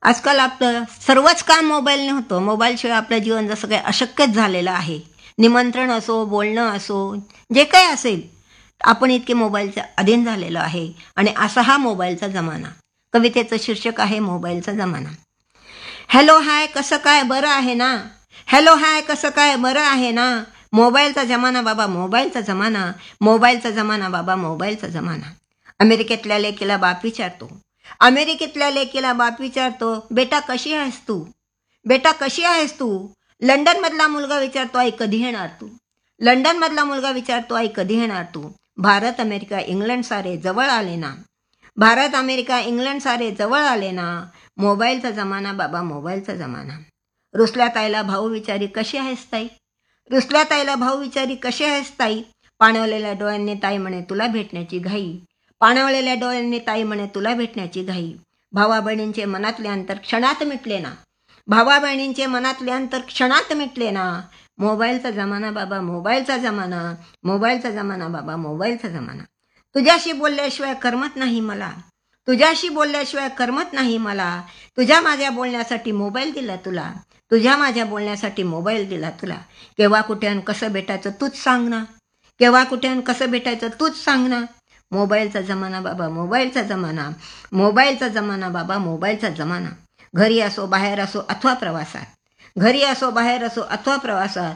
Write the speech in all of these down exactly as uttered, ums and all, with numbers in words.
आजकाल आपलं सर्वच काम मोबाईलने होतं. मोबाईलशिवाय आपलं जीवन जसं काही अशक्यच झालेलं आहे. निमंत्रण असो, बोलणं असो, जे काही असेल, आपण इतके मोबाईलच्या अधीन झालेलो आहे आणि असा हा मोबाईलचा जमाना. कवितेचं शीर्षक आहे मोबाईलचा जमाना. हॅलो हाय कसं काय बरं आहे ना? हॅलो हाय कसं काय बरं आहे ना? मोबाईलचा जमाना बाबा मोबाईलचा जमाना, मोबाईलचा जमाना बाबा मोबाईलचा जमाना. अमेरिकेतल्या लेकीला बाप विचारतो. अमेरिकेतल्या लेकीला बाप विचारतो, बेटा कशी आहेस तू? बेटा कशी आहेस तू? लंडनमधला मुलगा विचारतो, आई कधी येणार तू? लंडनमधला मुलगा विचारतो, आई कधी येणार तू? भारत अमेरिका इंग्लंड सारे जवळ आले ना. भारत अमेरिका इंग्लंड सारे जवळ आले ना. मोबाईलचा जमाना बाबा मोबाईलचा जमाना. रुसल्या ताईला भाऊ विचारी कशी आहेस ताई? रुसल्या ताईला भाऊ विचारी कशी आहेस ताई? पाणवलेल्या डोळ्यांनी ताई म्हणे तुला भेटण्याची घाई. पाणवलेल्या डोळ्यांनी ताई म्हणे तुला भेटण्याची घाई. भावा बहिणींचे मनातले अंतर क्षणात मिटले ना. भावा बहिणींचे मनातले अंतर क्षणात मिटले ना. मोबाईलचा जमाना बाबा मोबाईलचा जमाना. मोबाईलचा जमाना बाबा मोबाईलचा जमाना. तुझ्याशी बोलल्याशिवाय करमत नाही मला. तुझ्याशी बोलल्याशिवाय करमत नाही मला. तुझ्या माझ्या बोलण्यासाठी मोबाईल दिला तुला. तुझ्या माझ्या बोलण्यासाठी मोबाईल दिला तुला. केव्हा कुठे आणि कसं भेटायचं तूच सांग ना. केव्हा कुठे आणि कसं भेटायचं तूच सांग ना. मोबाईलचा जमाना बाबा मोबाईलचा जमाना. मोबाईलचा जमाना बाबा मोबाईलचा जमाना. घरी असो बाहेर असो अथवा प्रवासात. घरी असो बाहेर असो अथवा प्रवासात.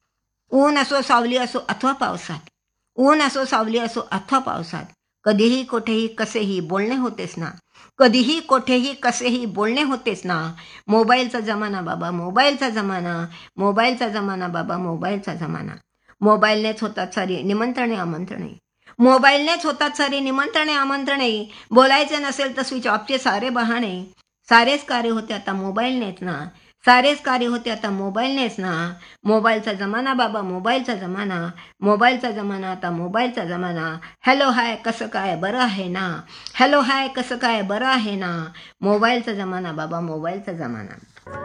ऊन असो सावली असो अथवा पावसात. ऊन असो सावली असो अथवा पावसात. कधीही कोठेही कसेही बोलणे होतेच ना. कधीही कोठेही कसेही बोलणे होतेच ना. मोबाईलचा जमाना बाबा मोबाईलचा जमाना. मोबाईलचा जमाना बाबा मोबाईलचा जमाना. मोबाईलनेच होतात सारी निमंत्रणे आमंत्रणे. मोबाईलनेच होतात सारी निमंत्रणे आमंत्रणे. बोलायचे नसेल तर स्विच ऑफचे सारे बहाणे. सारेच कार्य होते आता मोबाईलनेच ना. सारेच कार्य होते आता मोबाईलनेच ना. मोबाईलचा जमाना बाबा मोबाईलचा जमाना. मोबाईलचा जमाना आता मोबाईलचा जमाना. हॅलो हाय कसं काय बरं आहे ना. हॅलो हाय कसं काय बरं आहे ना. मोबाईलचा जमाना बाबा मोबाईलचा जमाना.